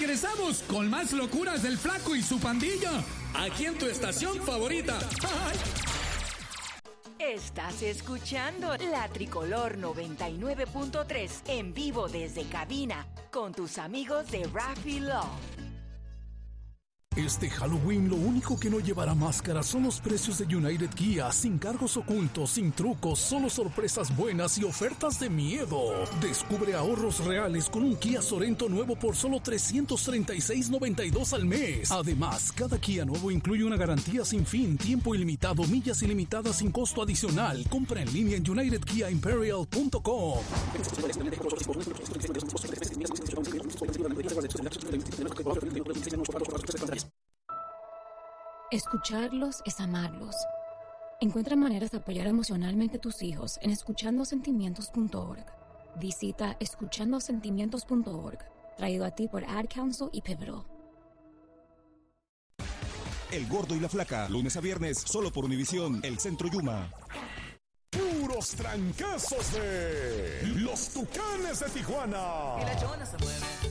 regresamos con más locuras del Flaco y su pandilla. Aquí en tu estación favorita. ¡Ay! Estás escuchando La Tricolor 99.3 en vivo desde cabina con tus amigos de Raffy Love. Este Halloween lo único que no llevará máscara son los precios de United Kia, sin cargos ocultos, sin trucos, solo sorpresas buenas y ofertas de miedo. Descubre ahorros reales con un Kia Sorento nuevo por solo $336.92 al mes. Además, cada Kia nuevo incluye una garantía sin fin, tiempo ilimitado, millas ilimitadas sin costo adicional. Compra en línea en unitedkiaimperial.com. Escucharlos es amarlos. Encuentra maneras de apoyar emocionalmente a tus hijos en escuchandosentimientos.org. Visita escuchandosentimientos.org, traído a ti por Ad Council y Pivotal. El Gordo y la Flaca, lunes a viernes, solo por Univisión, el Centro Yuma. Puros trancazos de los Tucanes de Tijuana. Y la chona se mueve.